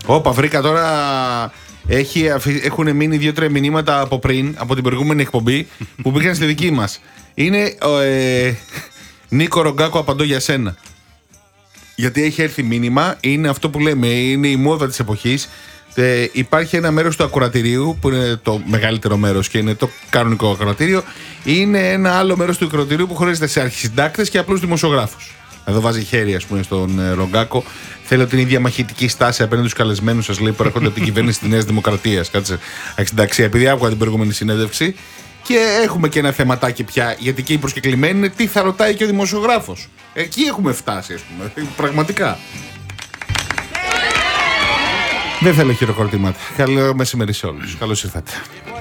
Όπα, βρήκα τώρα. Έχουν μείνει 2-3 μηνύματα από πριν, από την προηγούμενη εκπομπή, που πήγαν στη δική μας. Είναι Νίκο Ρογκάκο, απαντώ για σένα. Γιατί έχει έρθει μήνυμα, είναι αυτό που λέμε, είναι η μόδα της εποχής. Υπάρχει ένα μέρος του ακροατηρίου που είναι το μεγαλύτερο μέρος και είναι το κανονικό ακροατήριο. Είναι ένα άλλο μέρος του ακροατηρίου που χωρίζεται σε αρχισυντάκτες και απλούς δημοσιογράφους. Εδώ βάζει χέρι, ας πούμε, στον Ρογκάκο. Θέλω την ίδια μαχητική στάση απέναντι στους καλεσμένους σας, λέει, που έρχονται από την κυβέρνηση της Νέας Δημοκρατίας. Κάτσε, αξινταξία, επειδή άκουγα την προηγούμενη συνέντευξη. Και έχουμε και ένα θεματάκι πια, γιατί και η προσκεκλημένη είναι τι θα ρωτάει και ο δημοσιογράφος. Εκεί έχουμε φτάσει, ας πούμε. Πραγματικά. Δεν θέλω χειροκροτήματα. Καλό μεσημέρι σε όλους. Καλώς ήρθατε.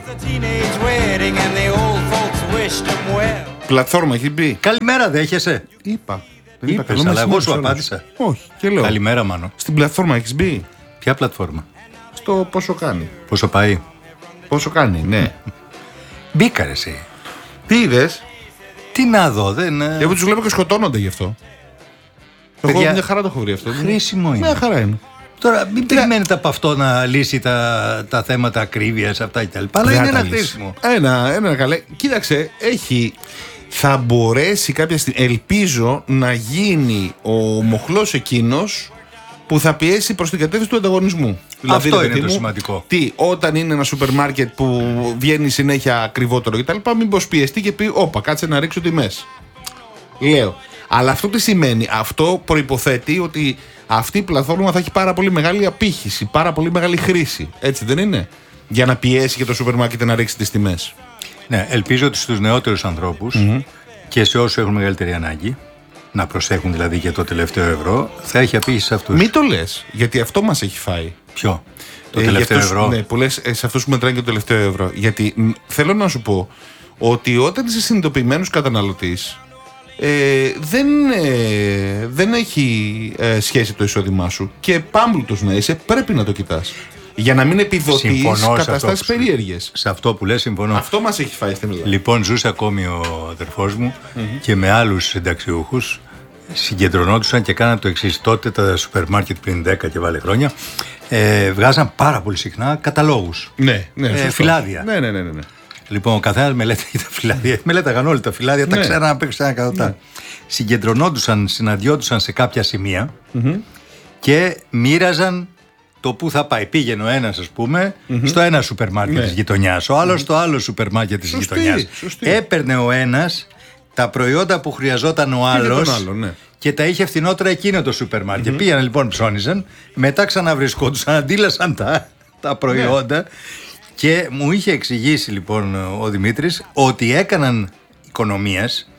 Πλατφόρμα έχει μπει. Καλημέρα, δέχεσαι? Είπα. Είπες, αλλά εγώ σου απάντησα. Όχι, και λέω. Καλημέρα, Μάνο. Στην πλατφόρμα έχεις μπει? Ποια πλατφόρμα? Στο πόσο κάνει. Πόσο πάει? Πόσο κάνει, ναι. Μπήκα ρε εσύ. Τι είδες? Τι να δω, δεν... Εγώ τους βλέπω και σκοτώνονται γι' αυτό. Παιδιά, Εγώ μια χαρά το έχω βρει αυτό. χρήσιμο είναι. Μια χαρά είναι. Τώρα μην περιμένετε από αυτό να λύσει τα θέματα ακρίβειας αυτά κτλ. Αλλά είναι ένα χρήσιμο. Ένα καλέ. Κοίταξε, θα μπορέσει κάποια στιγμή, ελπίζω, να γίνει ο μοχλός εκείνος που θα πιέσει προς την κατεύθυνση του ανταγωνισμού. Δηλαδή, αυτό είναι το σημαντικό. Τι, όταν είναι ένα σούπερ μάρκετ που βγαίνει συνέχεια ακριβότερο κτλ., μήπως πιεστεί και πει: όπα, κάτσε να ρίξω τιμές. Λέω. Αλλά αυτό τι σημαίνει? Αυτό προϋποθέτει ότι αυτή η πλατφόρμα θα έχει πάρα πολύ μεγάλη απήχηση, πάρα πολύ μεγάλη χρήση. Έτσι δεν είναι? Για να πιέσει και το σούπερ μάρκετ να ρίξει τις τιμές. Ναι, ελπίζω ότι στους νεότερους ανθρώπους και σε όσους έχουν μεγαλύτερη ανάγκη, να προσέχουν δηλαδή και το τελευταίο ευρώ, θα έχει απήχηση σε αυτούς. Μην το λες, γιατί αυτό μας έχει φάει. Ποιο? Το τελευταίο ευρώ? Ναι, που λες σε αυτούς που μετράνε και το τελευταίο ευρώ. Γιατί θέλω να σου πω ότι όταν είσαι συνειδητοποιημένος καταναλωτής, δεν έχει σχέση το εισόδημά σου. Και πάμπλουτος να είσαι, πρέπει να το κοιτάς. Για να μην επιδοτείς καταστάσεις περίεργες. Σε αυτό που λες συμφωνώ. Αυτό μας έχει φάει στην Ελλάδα. Λοιπόν, ζούσε ακόμη ο αδερφός μου και με άλλους συνταξιούχους συγκεντρωνόντουσαν και κάναν το εξής. Τότε τα σούπερ μάρκετ πριν 10 και βάλε χρόνια βγάζαν πάρα πολύ συχνά καταλόγους. Ναι, φυλάδια. Ναι. Λοιπόν, ο καθένας μελέταγε τα φυλάδια. Μελέταγαν όλοι τα φυλάδια, τα ξέραν απ' έξω εκατοτά. Συγκεντρωνόντουσαν, συναντιόντουσαν σε κάποια σημεία και μοίραζαν το που θα πάει. Πήγαινε ο ένας, ας πούμε, στο ένα σούπερ μάρκετ της γειτονιάς, ο άλλος στο άλλο σούπερ μάρκετ της γειτονιάς. Έπαιρνε ο ένας τα προϊόντα που χρειαζόταν ο άλλος και τα είχε φθηνότερα εκείνο το σούπερ μάρκετ. Πήγαιναν λοιπόν, ψώνιζαν, μετά ξαναβρισκόντουσαν, αντίλασαν τα προϊόντα. Και μου είχε εξηγήσει λοιπόν ο Δημήτρης ότι έκαναν οικονομίες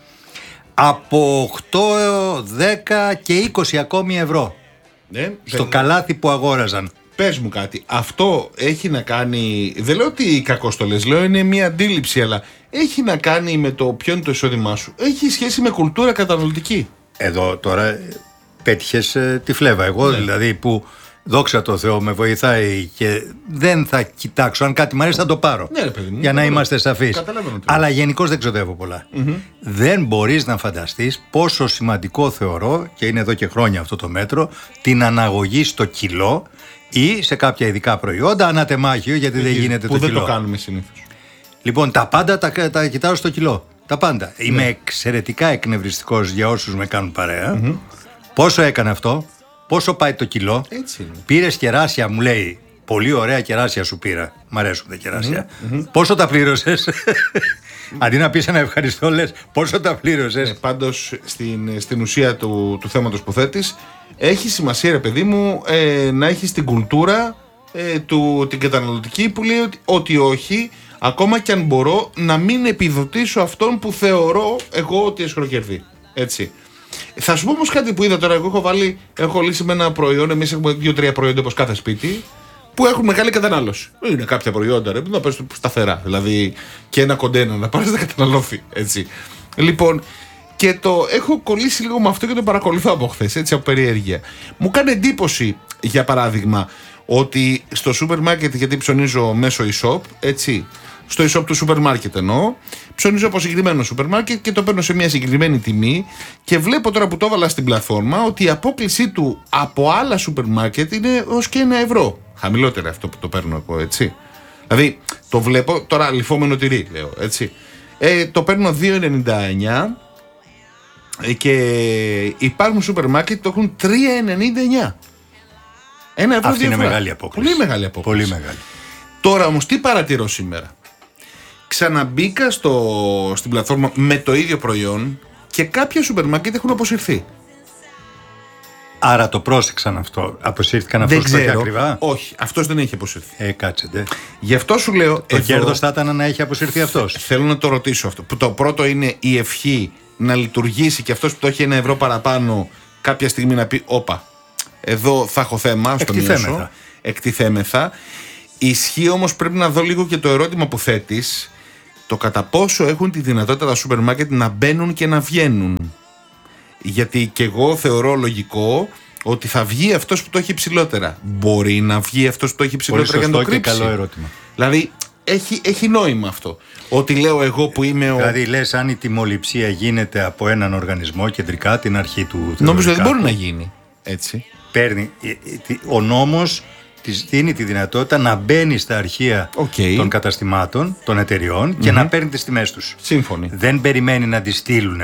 από 8, 10 και 20 ακόμη ευρώ στο καλάθι που αγόραζαν. Πες μου κάτι, αυτό έχει να κάνει, δεν λέω ότι κακώς το λες, λέω είναι μια αντίληψη, αλλά έχει να κάνει με το ποιο είναι το εισόδημά σου? Έχει σχέση με κουλτούρα καταναλωτική. Εδώ τώρα πέτυχες τη φλέβα. Εγώ δηλαδή που δόξα τω Θεώ με βοηθάει και δεν θα κοιτάξω, αν κάτι μου αρέσει θα το πάρω. Ναι, ρε παιδί μου, για να είμαστε σαφείς. Αλλά γενικώς δεν ξοδεύω πολλά. Δεν μπορείς να φανταστείς πόσο σημαντικό θεωρώ, και είναι εδώ και χρόνια αυτό το μέτρο, την αναγωγή στο κιλό ή σε κάποια ειδικά προϊόντα ανατεμάχιο, γιατί δεν γίνεται το κιλό. Που δεν το κάνουμε συνήθως. Λοιπόν, τα πάντα τα κοιτάω στο κιλό. Τα πάντα. Είμαι εξαιρετικά εκνευριστικός για όσους με κάνουν παρέα. Πόσο έκανε αυτό? Πόσο πάει το κιλό? Πήρες κεράσια, μου λέει. Πολύ ωραία κεράσια σου πήρα. Μ' αρέσουν τα κεράσια. Πόσο τα πλήρωσες? Αντί να πεις ένα ευχαριστώ, λες πόσο τα πλήρωσες? Πάντως στην ουσία του θέματος που θέτεις, έχει σημασία, ρε παιδί μου, να έχεις την κουλτούρα την καταναλωτική που λέει ότι όχι, ακόμα και αν μπορώ να μην επιδοτήσω αυτόν που θεωρώ εγώ ότι εσχροκερδεί. Έτσι. Θα σου πω όμως κάτι που είδα τώρα. Εγώ έχω λύσει με ένα προϊόν. Εμείς έχουμε 2-3 προϊόντα όπως κάθε σπίτι που έχουν μεγάλη κατανάλωση. Είναι κάποια προϊόντα ρε, που να παίρνουν σταθερά. Δηλαδή και ένα κοντένα να πάρεις να καταναλώθει. Έτσι. Λοιπόν, και το έχω κολλήσει λίγο με αυτό και το παρακολουθώ από χθες, έτσι, από περιέργεια. Μου κάνει εντύπωση, για παράδειγμα, ότι στο σούπερ μάρκετ, γιατί ψωνίζω μέσω e-shop, έτσι, στο e-shop του σούπερ μάρκετ εννοώ. Ψωνίζω από συγκεκριμένο σούπερ μάρκετ και το παίρνω σε μια συγκεκριμένη τιμή. Και βλέπω τώρα που το έβαλα στην πλατφόρμα ότι η απόκλησή του από άλλα σούπερ μάρκετ είναι ως και €1. Χαμηλότερο αυτό που το παίρνω εγώ, έτσι. Δηλαδή το βλέπω τώρα λιφόμενο τυρί, λέω, έτσι. Το παίρνω 2,99 και υπάρχουν σούπερ μάρκετ που το έχουν 3,99. €1 Αυτή είναι μεγάλη απόκληση. Πολύ μεγάλη απόκληση. Πολύ μεγάλη. Τώρα όμως τι παρατηρώ σήμερα. Ξαναμπήκα στην πλατφόρμα με το ίδιο προϊόν και κάποια σούπερ μάρκετ έχουν αποσυρθεί. Άρα το πρόσεξαν αυτό. Αποσύρθηκαν αυτό που είχε ακριβά. Όχι, αυτός δεν έχει αποσυρθεί. Κάτσε. Γι' αυτό σου λέω. Το κέρδος θα ήταν να έχει αποσυρθεί αυτός. Θέλω να το ρωτήσω αυτό. Το πρώτο είναι η ευχή να λειτουργήσει και αυτός που το έχει €1 παραπάνω κάποια στιγμή να πει: όπα, εδώ θα έχω θέμα. Στο μειώσω. Εκτιθέμεθα. Ισχύει όμως, πρέπει να δω λίγο και το ερώτημα που θέτεις. Το κατά πόσο έχουν τη δυνατότητα τα σούπερ μάρκετ να μπαίνουν και να βγαίνουν. Γιατί και εγώ θεωρώ λογικό ότι θα βγει αυτός που το έχει ψηλότερα. Μπορεί να βγει αυτός που το έχει ψηλότερα για να το κρύψει. Καλό ερώτημα. Δηλαδή έχει νόημα αυτό. Ότι λέω εγώ που είμαι Δηλαδή λες, αν η τιμοληψία γίνεται από έναν οργανισμό κεντρικά την αρχή του. Νομίζω δεν μπορεί να γίνει έτσι. Παίρνει. Ο νόμος της δίνει τη δυνατότητα να μπαίνει στα αρχεία των καταστημάτων, των εταιριών και να παίρνει τις τιμές τους. Σύμφωνοι. Δεν περιμένει να τις στείλουν.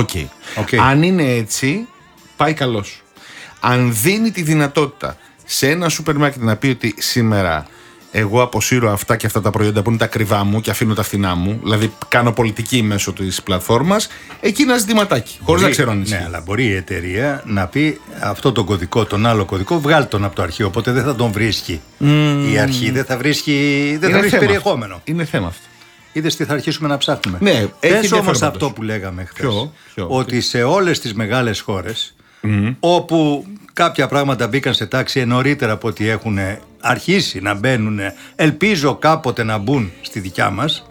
Αν είναι έτσι, πάει καλώς. Αν δίνει τη δυνατότητα σε ένα σούπερ μάρκετ να πει ότι σήμερα εγώ αποσύρω αυτά και αυτά τα προϊόντα που είναι τα ακριβά μου και αφήνω τα φθηνά μου, δηλαδή κάνω πολιτική μέσω της πλατφόρμας, εκεί είναι ένα ζητηματάκι, χωρίς να ξέρω αν ισχύει. Ναι, αλλά μπορεί η εταιρεία να πει αυτό τον κωδικό, τον άλλο κωδικό, βγάλει τον από το αρχείο, οπότε δεν θα τον βρίσκει. Η αρχή δεν θα βρίσκει περιεχόμενο. Είναι θέμα αυτό. Είδες τι θα αρχίσουμε να ψάχνουμε. Ναι, πες όμως αυτό που λέγαμε χθες. Ότι σε όλες τις μεγάλες χώρες όπου κάποια πράγματα μπήκαν σε τάξη νωρίτερα από ότι έχουν αρχίσει να μπαίνουν, ελπίζω κάποτε να μπουν στη δικιά μας,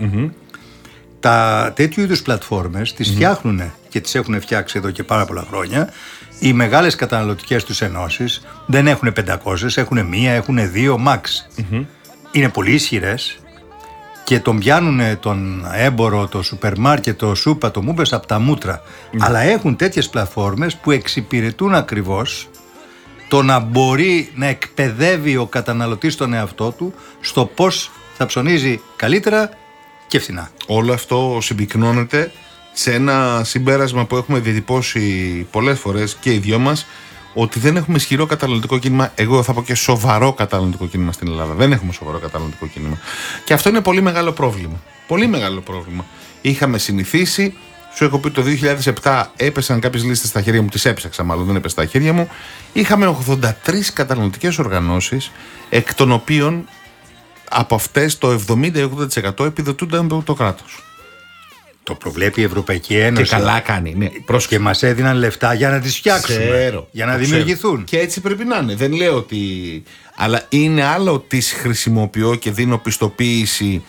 τα τέτοιου είδους πλατφόρμες τις φτιάχνουν και τις έχουν φτιάξει εδώ και πάρα πολλά χρόνια. Οι μεγάλες καταναλωτικές τους ενώσεις δεν έχουν 500, έχουν μία, έχουν δύο max. Είναι πολύ ισχυρές και τον πιάνουν τον έμπορο, το σούπερ μάρκετ, το σούπα, το μούμπες από τα μούτρα. Αλλά έχουν τέτοιες πλατφόρμες που εξυπηρετούν ακριβώς το να μπορεί να εκπαιδεύει ο καταναλωτής τον εαυτό του στο πώς θα ψωνίζει καλύτερα και φθηνά. Όλο αυτό συμπυκνώνεται σε ένα συμπέρασμα που έχουμε διατυπώσει πολλές φορές και οι δυο μας, ότι δεν έχουμε ισχυρό καταναλωτικό κίνημα. Εγώ θα πω και σοβαρό καταναλωτικό κίνημα στην Ελλάδα. Δεν έχουμε σοβαρό καταναλωτικό κίνημα. Και αυτό είναι πολύ μεγάλο πρόβλημα. Πολύ μεγάλο πρόβλημα. Είχαμε συνηθίσει, σου έχω πει το 2007 έπεσαν κάποιες λίστες στα χέρια μου, τις έψαξα μάλλον, δεν έπεσε στα χέρια μου. Είχαμε 83 καταναλωτικές οργανώσεις, εκ των οποίων από αυτές το 70-80% επιδοτούνταν από το κράτος. Το προβλέπει η Ευρωπαϊκή Ένωση. Και καλά κάνει. Ναι. Και μας έδιναν λεφτά για να τις φτιάξουμε. Για να δημιουργηθούν. Και έτσι πρέπει να είναι. Δεν λέω ότι. Αλλά είναι άλλο ότι τις χρησιμοποιώ και δίνω πιστοποίηση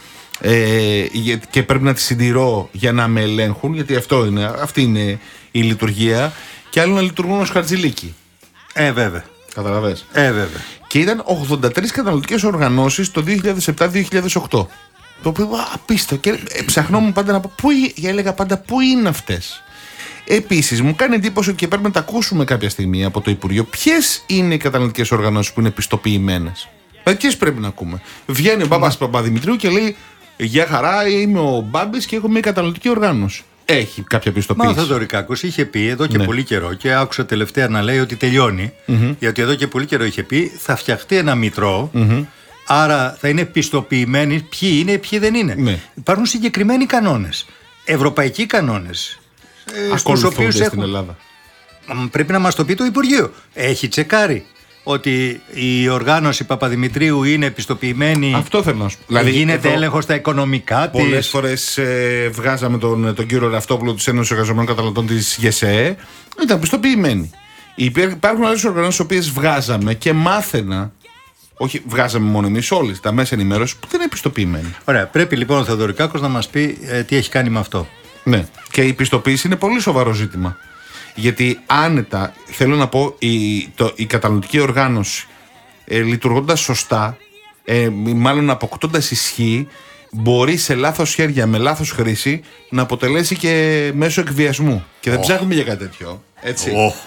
και πρέπει να τις συντηρώ για να με ελέγχουν. Γιατί αυτή είναι η λειτουργία. Και άλλο να λειτουργούν ως χαρτζηλίκι. Βέβαια. Καταλαβες. Βέβαια. Και ήταν 83 καταναλωτικές οργανώσεις το 2007-2008. Το οποίο απίστευτο. Και ψαχνόμουν πάντα να πω, έλεγα πάντα πού είναι αυτές. Επίσης, μου κάνει εντύπωση ότι και πρέπει να τα ακούσουμε κάποια στιγμή από το Υπουργείο. Ποιες είναι οι καταναλωτικές οργανώσεις που είναι πιστοποιημένες. Ποιες πρέπει να ακούμε. Βγαίνει ο Μπάμπας Παπαδημητρίου και λέει: γεια χαρά, είμαι ο Μπάμπης και έχω μια καταναλωτική οργάνωση. Έχει κάποια πιστοποίηση. Μα ο Θεοδωρικάκος είχε πει εδώ και πολύ καιρό και άκουσα τελευταία να λέει ότι τελειώνει. Γιατί εδώ και πολύ καιρό είχε πει θα φτιαχτεί ένα μητρό. Άρα θα είναι πιστοποιημένοι ποιοι είναι, ποιοι δεν είναι. Ναι. Υπάρχουν συγκεκριμένοι κανόνες. Ευρωπαϊκοί κανόνες. Ακολουθούνται στην Ελλάδα. Πρέπει να μας το πει το Υπουργείο. Έχει τσεκάρει ότι η οργάνωση Παπαδημητρίου είναι πιστοποιημένη. Αυτό θέλω να σου πω. Δηλαδή, γίνεται έλεγχος στα οικονομικά της. Πολλές φορές βγάζαμε τον κύριο Ραυτόπουλο της Ένωσης Εργαζομένων Καταναλωτών της ΓΕΣΕΕ. Ήταν πιστοποιημένοι. Υπάρχουν άλλες οργανώσεις τις οποίες βγάζαμε και μάθαινα. Όχι, βγάζαμε μόνο εμείς όλοι τα μέσα ενημέρωση που δεν είναι πιστοποιημένοι. Ωραία. Πρέπει λοιπόν ο Θεοδωρικάκος να μας πει τι έχει κάνει με αυτό. Ναι. Και η πιστοποίηση είναι πολύ σοβαρό ζήτημα. Γιατί άνετα, θέλω να πω, η καταναλωτική οργάνωση λειτουργώντας σωστά, μάλλον αποκτώντας ισχύ, μπορεί σε λάθος χέρια, με λάθος χρήση, να αποτελέσει και μέσω εκβιασμού. Και δεν ψάχνουμε για κάτι τέτοιο. Έτσι.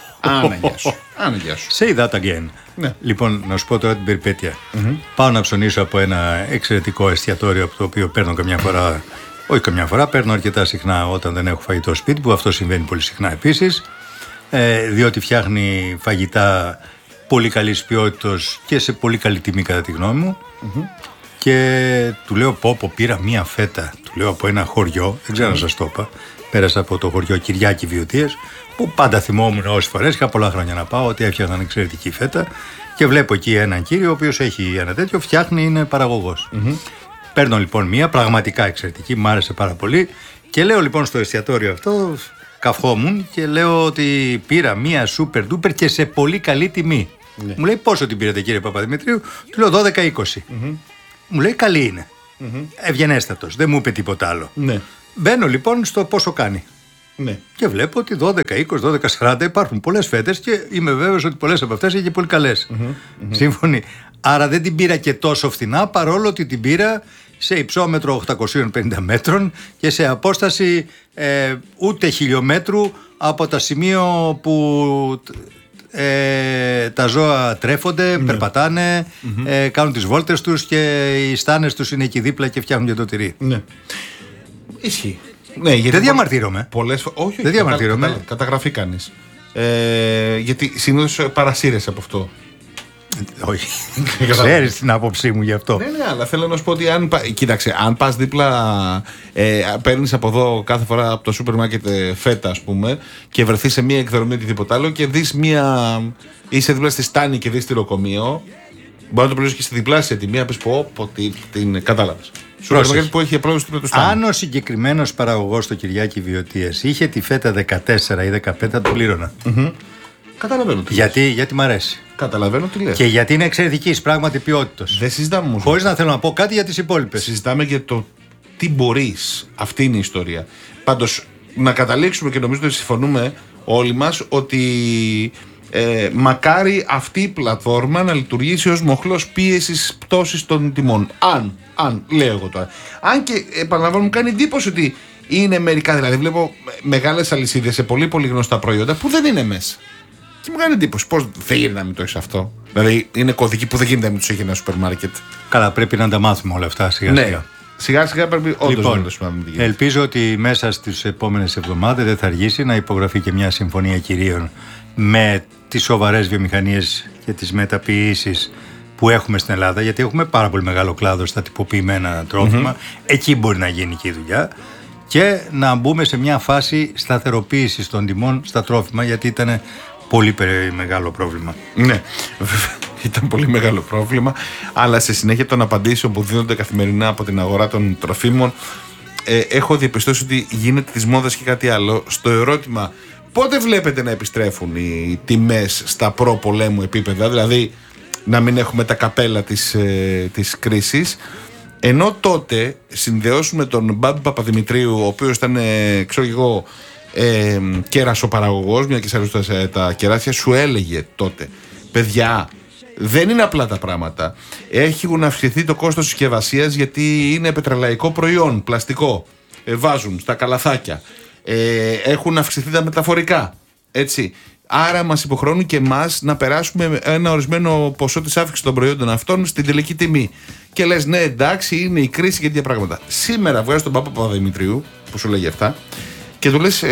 Άνα γεια σου. Say that again. Ναι. Λοιπόν, να σου πω τώρα την περιπέτεια. Πάω να ψωνίσω από ένα εξαιρετικό εστιατόριο από το οποίο παίρνω καμιά φορά. Όχι καμιά φορά, παίρνω αρκετά συχνά όταν δεν έχω φαγητό σπίτι μου. Αυτό συμβαίνει πολύ συχνά επίσης. Διότι φτιάχνει φαγητά πολύ καλής ποιότητας και σε πολύ καλή τιμή κατά τη γνώμη μου. Και του λέω πω πήρα μία φέτα. Του λέω από ένα χωριό, δεν ξέρω να σας το είπα. Πέρασα από το χωριό Κυριάκη Βιωτίας, που πάντα θυμόμουν όσες φορές, είχα πολλά χρόνια να πάω, ότι έφτιαχναν εξαιρετική φέτα. Και βλέπω εκεί έναν κύριο, ο οποίος έχει ένα τέτοιο, φτιάχνει, είναι παραγωγός. Παίρνω λοιπόν μία πραγματικά εξαιρετική, μου άρεσε πάρα πολύ. Και λέω λοιπόν στο εστιατόριο αυτό, καυχόμουν και λέω ότι πήρα μία super duper και σε πολύ καλή τιμή. Μου λέει πόσο την πήρατε κύριε Παπαδημητρίου, του λέω 12-20. Μου λέει καλή είναι. Ευγενέστατος, δεν μου είπε τίποτα άλλο. Ναι. Μπαίνω λοιπόν στο πόσο κάνει. Ναι. Και βλέπω ότι 12-20, 12-40 υπάρχουν πολλές φέτες και είμαι βέβαιος ότι πολλές από αυτές είναι και πολύ καλές. Σύμφωνοι. Άρα δεν την πήρα και τόσο φθηνά, παρόλο ότι την πήρα σε υψόμετρο 850 μέτρων και σε απόσταση ούτε χιλιόμετρου από τα σημείο που τα ζώα τρέφονται, περπατάνε, κάνουν τις βόλτες τους και οι στάνες τους είναι εκεί δίπλα και φτιάχνουν και το τυρί. Ναι. Ισχύει. Ναι, γιατί δεν διαμαρτύρομαι. Όχι, δεν διαμαρτύρομαι. Καταγραφή κάνεις. Γιατί συνήθως παρασύρεσαι από αυτό. Όχι. Ξέρεις την άποψή μου γι' αυτό. Ναι, αλλά θέλω να σου πω ότι κοίταξε, αν πας δίπλα, παίρνεις από εδώ κάθε φορά από το σούπερ μάρκετ φέτα, ας πούμε, και βρεθείς σε μία εκδρομή ή οτιδήποτε άλλο και δεις μία. Είσαι δίπλα στη στάνη και δεις τυροκομείο, μπορεί να το πληρώσεις και στη διπλάσια τιμή, να πεις πω την κατάλαβες. Σούπερ μάρκετ που έχει απλώς δίπλα του στάνη. Αν ο συγκεκριμένος παραγωγός στο Κυριάκη Βιωτίας είχε τη φέτα 14 ή 15, θα το πλήρωνα. Καταλαβαίνω τι γιατί μ' αρέσει. Καταλαβαίνω τι λες. Και γιατί είναι εξαιρετικής πράγματι ποιότητας. Δεν συζητάμε όμως. Χωρίς να θέλω να πω κάτι για τις υπόλοιπες. Συζητάμε για το τι μπορείς. Αυτή είναι η ιστορία. Πάντως, να καταλήξουμε και νομίζω ότι συμφωνούμε όλοι μας ότι μακάρι αυτή η πλατφόρμα να λειτουργήσει ως μοχλός πίεσης πτώσης των τιμών. Αν, λέω εγώ τώρα. Αν και επαναλαμβάνω, μου κάνει εντύπωση ότι είναι μερικά. Δηλαδή, βλέπω μεγάλες αλυσίδες σε πολύ πολύ γνωστά προϊόντα που δεν είναι μέσα. Και μου κάνει εντύπωση πώς δεν γίνεται να μην το έχει αυτό. Δηλαδή είναι κωδικοί που δεν γίνεται να μην του έχει ένα σούπερ μάρκετ. Καλά, πρέπει να τα μάθουμε όλα αυτά σιγά-σιγά. Ναι. Σιγά-σιγά πρέπει όντως λοιπόν, να το σημαίνουμε. Ελπίζω ότι μέσα στις επόμενες εβδομάδες δεν θα αργήσει να υπογραφεί και μια συμφωνία κυρίων με τις σοβαρές βιομηχανίες και τις μεταποιήσεις που έχουμε στην Ελλάδα. Γιατί έχουμε πάρα πολύ μεγάλο κλάδο στα τυποποιημένα τρόφιμα. Εκεί μπορεί να γίνει και η δουλειά. Και να μπούμε σε μια φάση σταθεροποίησης των τιμών στα τρόφιμα, γιατί ήταν πολύ μεγάλο πρόβλημα. Ναι, ήταν πολύ μεγάλο πρόβλημα. Αλλά σε συνέχεια των απαντήσεων που δίνονται καθημερινά από την αγορά των τροφίμων, έχω διαπιστώσει ότι γίνεται της μόδας και κάτι άλλο. Στο ερώτημα πότε βλέπετε να επιστρέφουν οι τιμές στα προ-πολέμου επίπεδα, δηλαδή να μην έχουμε τα καπέλα της κρίσης, ενώ τότε συνδεώσουμε τον Μπάμπη Παπαδημητρίου, ο οποίος ήταν, ξέρω εγώ, κερασοπαραγωγός, μια και σε αρέσουν τα κεράσια, σου έλεγε τότε, παιδιά, δεν είναι απλά τα πράγματα. Έχουν αυξηθεί το κόστος συσκευασίας γιατί είναι πετρελαϊκό προϊόν, πλαστικό. Βάζουν στα καλαθάκια. Έχουν αυξηθεί τα μεταφορικά. Έτσι. Άρα μας υποχρεώνουν και εμάς να περάσουμε ένα ορισμένο ποσό της αύξησης των προϊόντων αυτών στην τελική τιμή. Και λες, ναι, εντάξει, είναι η κρίση και τέτοια πράγματα. Σήμερα βγάζεις τον Πάπα Παπαδημητρίου, που σου λέγει αυτά, και του λες,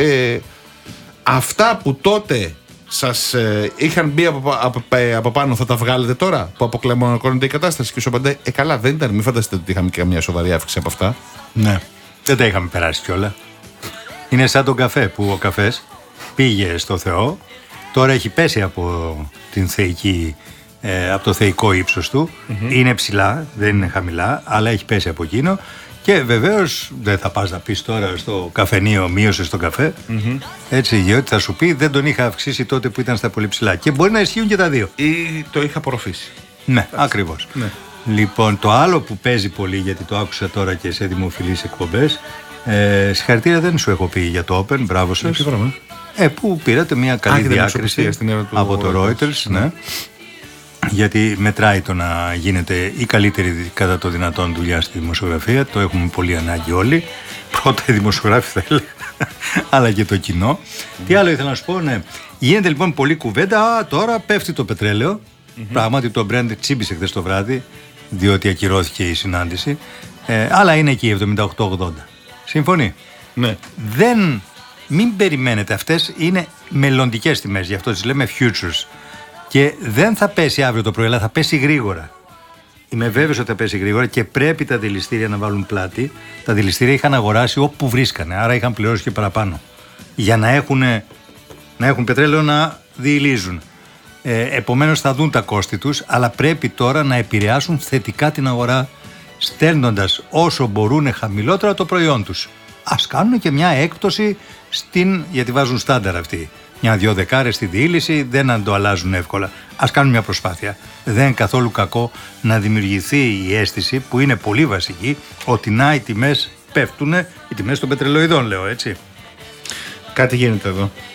αυτά που τότε σας είχαν μπει από πάνω, θα τα βγάλετε τώρα που αποκλεμονοκώνεται η κατάσταση? Και σου απαντάει, καλά, δεν ήταν. Μην φανταστείτε ότι είχαμε και καμία σοβαρή αύξηση από αυτά. Ναι, δεν τα είχαμε περάσει κιόλα. Είναι σαν τον καφέ, που ο καφές πήγε στο Θεό, τώρα έχει πέσει από την θεϊκή, από το θεϊκό ύψος του. Είναι ψηλά, δεν είναι χαμηλά, αλλά έχει πέσει από εκείνο. Και βεβαίως δεν θα πας να πεις τώρα στο καφενείο μείωσε τον καφέ. Έτσι, διότι θα σου πει δεν τον είχα αυξήσει τότε που ήταν στα πολύ ψηλά. Και μπορεί να ισχύουν και τα δύο. Ή το είχα απορροφήσει. Ναι, ακριβώς. Ναι. Λοιπόν, το άλλο που παίζει πολύ, γιατί το άκουσα τώρα και σε δημοφιλείς εκπομπές, συγχαρητήρια δεν σου έχω πει για το Open, μπράβο σας. Που πήρατε μια καλή διάκριση από το Reuters. Ναι. γιατί μετράει το να γίνεται η καλύτερη κατά το δυνατόν δουλειά στη δημοσιογραφία. Το έχουμε πολύ ανάγκη όλοι. Πρώτα οι δημοσιογράφοι θα έλεγα, αλλά και το κοινό. Τι άλλο ήθελα να σου πω, ναι. Γίνεται λοιπόν πολλή κουβέντα. Τώρα πέφτει το πετρέλαιο. Πράγματι το Brent τσίμπησε χθες το βράδυ, διότι ακυρώθηκε η συνάντηση. Αλλά είναι εκεί 78-80. Συμφωνεί. Ναι. Μην περιμένετε, αυτές είναι μελλοντικές τιμές, γι' αυτό τις λέμε futures. Και δεν θα πέσει αύριο το πρωί, αλλά θα πέσει γρήγορα. Είμαι βέβαιος ότι θα πέσει γρήγορα και πρέπει τα δηληστήρια να βάλουν πλάτη. Τα δηληστήρια είχαν αγοράσει όπου βρίσκανε, άρα είχαν πληρώσει και παραπάνω. Για να έχουν πετρέλαιο να διηλίζουν. Επομένως θα δουν τα κόστη τους, αλλά πρέπει τώρα να επηρεάσουν θετικά την αγορά, στέλνοντας όσο μπορούν χαμηλότερα το προϊόν τους. Ας κάνουν και μια έκπτωση γιατί βάζουν στάνταρ αυτοί. 1-2 δεκάρες στη διήλυση, δεν το αλλάζουν εύκολα. Ας κάνουν μια προσπάθεια. Δεν είναι καθόλου κακό να δημιουργηθεί η αίσθηση, που είναι πολύ βασική, ότι οι τιμές πέφτουν, οι τιμές των πετρελοειδών λέω, έτσι. Κάτι γίνεται εδώ.